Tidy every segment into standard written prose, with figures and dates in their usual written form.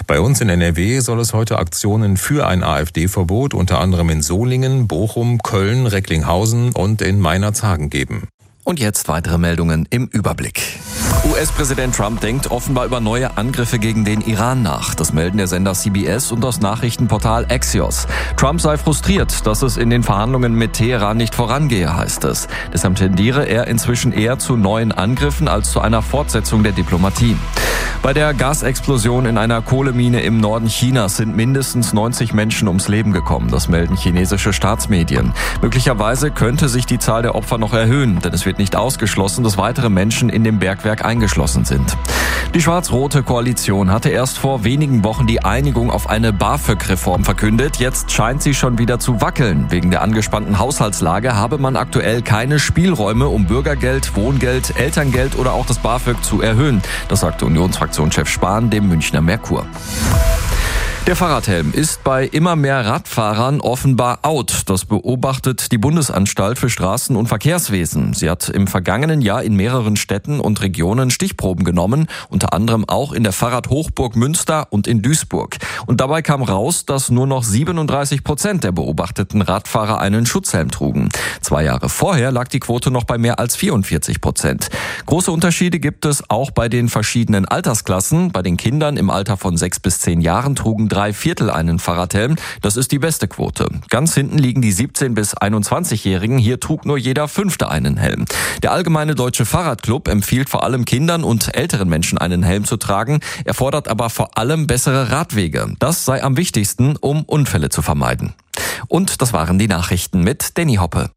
Bei uns in NRW soll es heute Aktionen für ein AfD-Verbot unter anderem in Solingen, Bochum, Köln, Recklinghausen und in Meinerzhagen geben. Und jetzt weitere Meldungen im Überblick. US-Präsident Trump denkt offenbar über neue Angriffe gegen den Iran nach. Das melden der Sender CBS und das Nachrichtenportal Axios. Trump sei frustriert, dass es in den Verhandlungen mit Teheran nicht vorangehe, heißt es. Deshalb tendiere er inzwischen eher zu neuen Angriffen als zu einer Fortsetzung der Diplomatie. Bei der Gasexplosion in einer Kohlemine im Norden Chinas sind mindestens 90 Menschen ums Leben gekommen. Das melden chinesische Staatsmedien. Möglicherweise könnte sich die Zahl der Opfer noch erhöhen, denn es wird nicht ausgeschlossen, dass weitere Menschen in dem Bergwerk eingeschlossen sind. Die schwarz-rote Koalition hatte erst vor wenigen Wochen die Einigung auf eine BAföG-Reform verkündet. Jetzt scheint sie schon wieder zu wackeln. Wegen der angespannten Haushaltslage habe man aktuell keine Spielräume, um Bürgergeld, Wohngeld, Elterngeld oder auch das BAföG zu erhöhen. Das sagte Unionsfraktionschef Spahn dem Münchner Merkur. Der Fahrradhelm ist bei immer mehr Radfahrern offenbar out. Das beobachtet die Bundesanstalt für Straßen- und Verkehrswesen. Sie hat im vergangenen Jahr in mehreren Städten und Regionen Stichproben genommen, unter anderem auch in der Fahrradhochburg Münster und in Duisburg. Und dabei kam raus, dass nur noch 37% der beobachteten Radfahrer einen Schutzhelm trugen. 2 Jahre vorher lag die Quote noch bei mehr als 44%. Große Unterschiede gibt es auch bei den verschiedenen Altersklassen. Bei den Kindern im Alter von 6 bis 10 Jahren trugen 3/4 einen Fahrradhelm. Das ist die beste Quote. Ganz hinten liegen die 17- bis 21-Jährigen. Hier trug nur jeder 5. einen Helm. Der Allgemeine Deutsche Fahrradclub empfiehlt vor allem Kindern und älteren Menschen einen Helm zu tragen. Er fordert aber vor allem bessere Radwege. Das sei am wichtigsten, um Unfälle zu vermeiden. Und das waren die Nachrichten mit Danny Hoppe.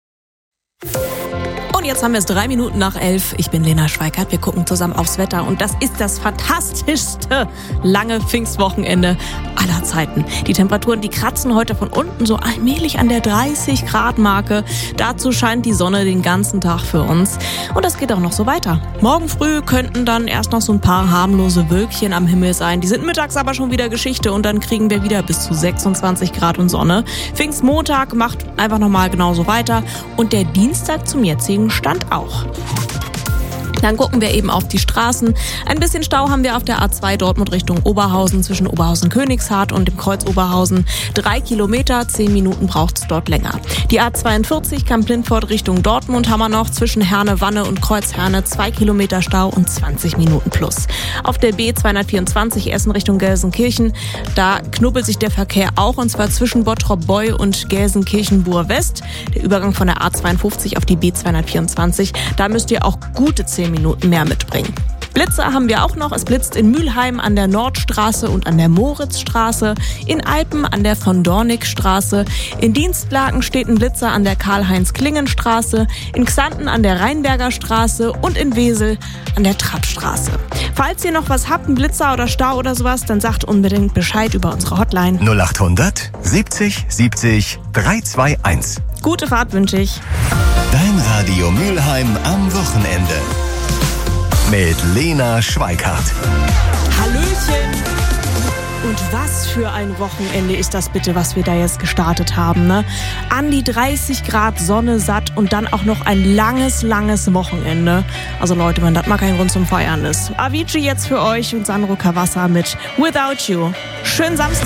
Und jetzt haben wir es 3 Minuten nach 11. Ich bin Lena Schweikart. Wir gucken zusammen aufs Wetter. Und das ist das fantastischste lange Pfingstwochenende aller Zeiten. Die Temperaturen, die kratzen heute von unten so allmählich an der 30-Grad-Marke. Dazu scheint die Sonne den ganzen Tag für uns. Und das geht auch noch so weiter. Morgen früh könnten dann erst noch so ein paar harmlose Wölkchen am Himmel sein. Die sind mittags aber schon wieder Geschichte. Und dann kriegen wir wieder bis zu 26 Grad und Sonne. Pfingstmontag macht einfach nochmal genauso weiter. Und der Dienstag zum jetzigen Stand auch. Dann gucken wir eben auf die Straßen. Ein bisschen Stau haben wir auf der A2 Dortmund Richtung Oberhausen zwischen Oberhausen-Königshardt und dem Kreuz Oberhausen. 3 Kilometer, 10 Minuten braucht es dort länger. Die A42 Kamp-Lindfort Richtung Dortmund haben wir noch zwischen Herne-Wanne und Kreuz-Herne 2 Kilometer Stau und 20 Minuten plus. Auf der B224 Essen Richtung Gelsenkirchen, da knubbelt sich der Verkehr auch, und zwar zwischen Bottrop-Boy und Gelsenkirchen-Bur-West. Der Übergang von der A52 auf die B224, da müsst ihr auch gute 10 Minuten mehr mitbringen. Blitze haben wir auch noch. Es blitzt in Mülheim an der Nordstraße und an der Moritzstraße, in Alpen an der Von-Dornick-Straße, in Dienstlaken steht ein Blitzer an der Karl-Heinz-Klingen-Straße, in Xanten an der Rheinberger Straße und in Wesel an der Trappstraße. Falls ihr noch was habt, einen Blitzer oder Stau oder sowas, dann sagt unbedingt Bescheid über unsere Hotline 0800 70 70 321. Gute Fahrt wünsche ich. Dein Radio Mülheim am Wochenende. Mit Lena Schweikart. Hallöchen! Und was für ein Wochenende ist das bitte, was wir da jetzt gestartet haben, ne? An die 30 Grad Sonne satt und dann auch noch ein langes Wochenende. Also Leute, wenn das mal kein Grund zum Feiern ist. Avicii jetzt für euch und Sandro Cavazza mit Without You. Schönen Samstag.